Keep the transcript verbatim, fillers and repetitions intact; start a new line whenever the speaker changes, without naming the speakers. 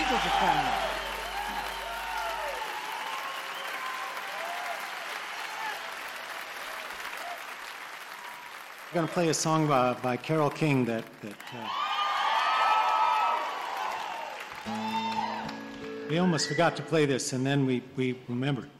Stapleton family. We're going to play a song by, by Carole King that, that uh, we almost forgot to play this, and then we, we remembered.